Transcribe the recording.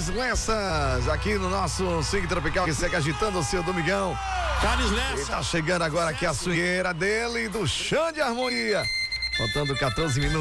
Charles Lessas, aqui no nosso Swing Tropical, que segue agitando o seu domingão. Charles E Lessas. tá chegando agora aqui a swingueira dele, do Xande Harmonia. Faltando 14 minutos.